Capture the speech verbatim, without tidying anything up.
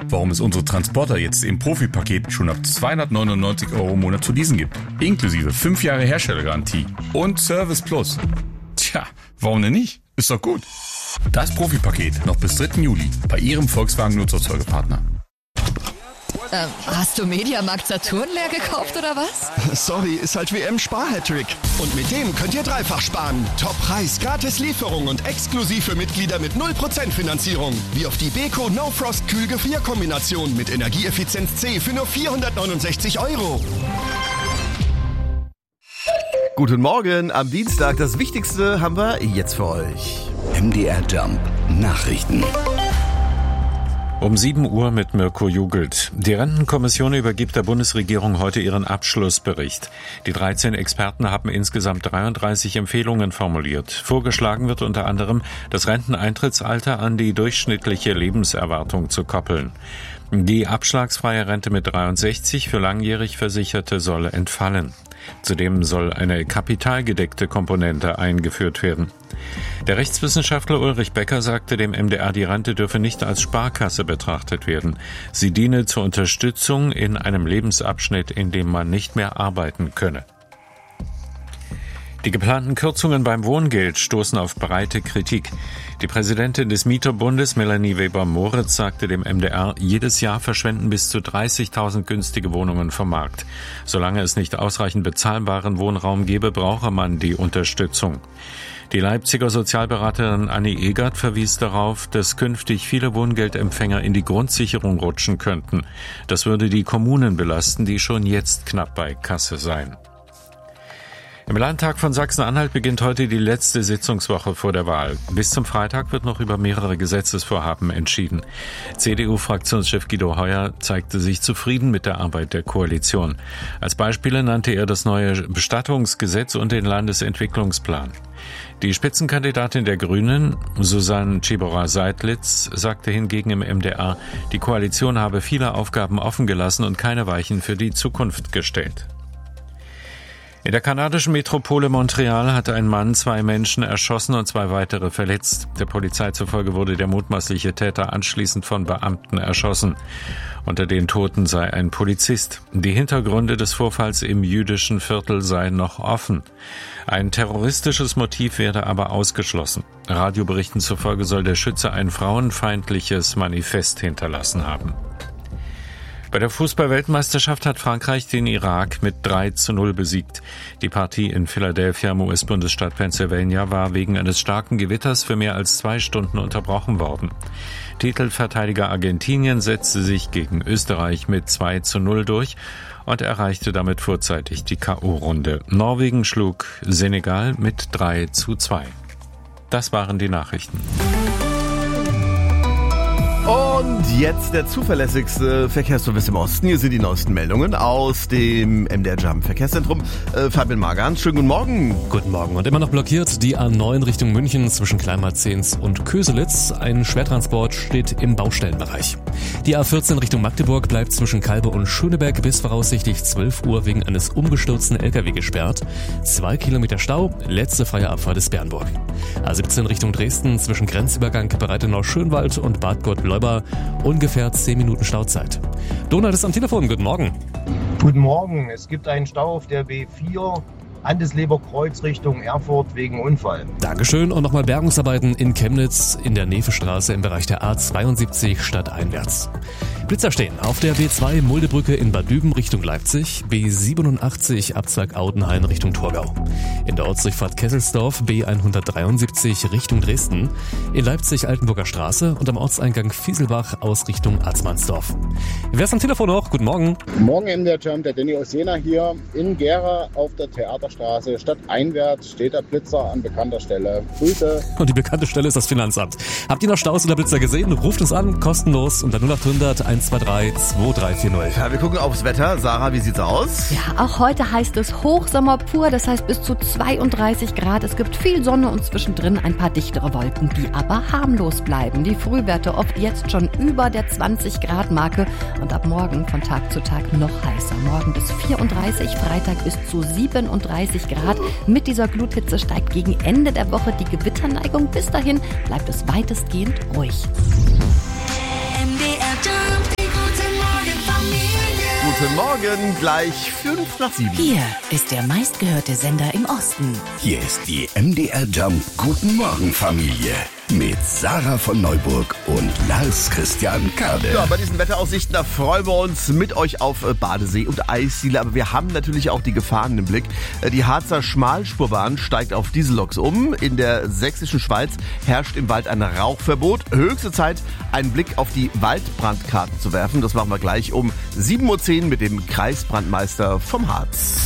warum es unsere Transporter jetzt im Profi-Paket schon ab zweihundertneunundneunzig Euro im Monat zu leasen gibt. Inklusive fünf Jahre Herstellergarantie und Service Plus. Tja, warum denn nicht? Ist doch gut. Das Profi-Paket noch bis dritten Juli bei Ihrem Volkswagen-Nutzfahrzeugepartner. Äh, hast du Mediamarkt Saturn leer gekauft oder was? Sorry, ist halt W M-Spar-Hattrick. Und mit dem könnt ihr dreifach sparen. Top-Preis, gratis Lieferung und exklusiv für Mitglieder mit null Prozent Finanzierung. Wie auf die Beko No Frost Kühlgefrierkombination mit Energieeffizienz C für nur vierhundertneunundsechzig Euro. Guten Morgen, am Dienstag. Das Wichtigste haben wir jetzt für euch. M D R Jump Nachrichten. Um sieben Uhr mit Mirko Jugelt. Die Rentenkommission übergibt der Bundesregierung heute ihren Abschlussbericht. Die dreizehn Experten haben insgesamt dreiunddreißig Empfehlungen formuliert. Vorgeschlagen wird unter anderem, das Renteneintrittsalter an die durchschnittliche Lebenserwartung zu koppeln. Die abschlagsfreie Rente mit dreiundsechzig für langjährig Versicherte soll entfallen. Zudem soll eine kapitalgedeckte Komponente eingeführt werden. Der Rechtswissenschaftler Ulrich Becker sagte dem M D R, die Rente dürfe nicht als Sparkasse betrachtet werden. Sie diene zur Unterstützung in einem Lebensabschnitt, in dem man nicht mehr arbeiten könne. Die geplanten Kürzungen beim Wohngeld stoßen auf breite Kritik. Die Präsidentin des Mieterbundes, Melanie Weber-Moritz, sagte dem M D R, jedes Jahr verschwenden bis zu dreißigtausend günstige Wohnungen vom Markt. Solange es nicht ausreichend bezahlbaren Wohnraum gebe, brauche man die Unterstützung. Die Leipziger Sozialberaterin Anni Egert verwies darauf, dass künftig viele Wohngeldempfänger in die Grundsicherung rutschen könnten. Das würde die Kommunen belasten, die schon jetzt knapp bei Kasse seien. Im Landtag von Sachsen-Anhalt beginnt heute die letzte Sitzungswoche vor der Wahl. Bis zum Freitag wird noch über mehrere Gesetzesvorhaben entschieden. C D U-Fraktionschef Guido Heuer zeigte sich zufrieden mit der Arbeit der Koalition. Als Beispiele nannte er das neue Bestattungsgesetz und den Landesentwicklungsplan. Die Spitzenkandidatin der Grünen, Susanne Czibora-Seidlitz, sagte hingegen im M D R, die Koalition habe viele Aufgaben offen gelassen und keine Weichen für die Zukunft gestellt. In der kanadischen Metropole Montreal hat ein Mann zwei Menschen erschossen und zwei weitere verletzt. Der Polizei zufolge wurde der mutmaßliche Täter anschließend von Beamten erschossen. Unter den Toten sei ein Polizist. Die Hintergründe des Vorfalls im jüdischen Viertel seien noch offen. Ein terroristisches Motiv werde aber ausgeschlossen. Radioberichten zufolge soll der Schütze ein frauenfeindliches Manifest hinterlassen haben. Bei der Fußball-Weltmeisterschaft hat Frankreich den Irak mit drei zu null besiegt. Die Partie in Philadelphia im U S-Bundesstaat Pennsylvania war wegen eines starken Gewitters für mehr als zwei Stunden unterbrochen worden. Titelverteidiger Argentinien setzte sich gegen Österreich mit zwei zu null durch und erreichte damit vorzeitig die K O-Runde. Norwegen schlug Senegal mit drei zu zwei. Das waren die Nachrichten. Und jetzt der zuverlässigste Verkehrsservice im Osten. Hier sind die neuesten Meldungen aus dem M D R Jump Verkehrszentrum. Äh, Fabian Magan, schönen guten Morgen. Guten Morgen. Und immer noch blockiert die A neun Richtung München zwischen Kleinmarzens und Köselitz. Ein Schwertransport steht im Baustellenbereich. Die A vierzehn Richtung Magdeburg bleibt zwischen Kalbe und Schöneberg bis voraussichtlich zwölf Uhr wegen eines umgestürzten L K W gesperrt. Zwei Kilometer Stau, letzte freie Abfahrt ist Bernburg. A siebzehn Richtung Dresden zwischen Grenzübergang Breitenau-Schönwald und Bad Gott-Leubach ungefähr zehn Minuten Stauzeit. Donald ist am Telefon. Guten Morgen. Guten Morgen. Es gibt einen Stau auf der B vier Andesleberkreuz Richtung Erfurt wegen Unfall. Dankeschön. Und nochmal Bergungsarbeiten in Chemnitz in der Nefestraße im Bereich der A zweiundsiebzig stadteinwärts. Blitzer stehen auf der B zwei Muldebrücke in Bad Düben Richtung Leipzig, B siebenundachtzig Abzweig Audenhain Richtung Torgau. In der Ortsdurchfahrt Kesselsdorf B hundertdreiundsiebzig Richtung Dresden, in Leipzig Altenburger Straße und am Ortseingang Fieselbach aus Richtung Atzmannsdorf. Wer ist am Telefon noch? Guten Morgen. Morgen M D R Jump, der Danny aus Jena hier. In Gera auf der Theaterstraße stadteinwärts steht der Blitzer an bekannter Stelle. Grüße. Und die bekannte Stelle ist das Finanzamt. Habt ihr noch Staus oder Blitzer gesehen? Ruft uns an, kostenlos unter null acht hundert eins zwei drei zwei drei vier null. Ja, wir gucken aufs Wetter. Sarah, wie sieht's aus? Ja, auch heute heißt es Hochsommer pur, das heißt bis zu zweiunddreißig Grad. Es gibt viel Sonne und zwischendrin ein paar dichtere Wolken, die aber harmlos bleiben. Die Frühwerte oft jetzt schon über der zwanzig Grad Marke und ab morgen von Tag zu Tag noch heißer. Morgen bis vierunddreißig, Freitag bis zu siebenunddreißig Grad. Mit dieser Gluthitze steigt gegen Ende der Woche die Gewitterneigung. Bis dahin bleibt es weitestgehend ruhig. M D R Jump. Guten Morgen, gleich fünf nach sieben. Hier ist der meistgehörte Sender im Osten. Hier ist die M D R Jump Guten Morgen Familie mit Sarah von Neuburg und Lars Christian Kade. Ja, bei diesen Wetteraussichten, da freuen wir uns mit euch auf Badesee und Eisdiele. Aber wir haben natürlich auch die Gefahren im Blick. Die Harzer Schmalspurbahn steigt auf Dieselloks um. In der sächsischen Schweiz herrscht im Wald ein Rauchverbot. Höchste Zeit, einen Blick auf die Waldbrandkarten zu werfen. Das machen wir gleich um sieben Uhr zehn mit dem Kreisbrandmeister vom Harz.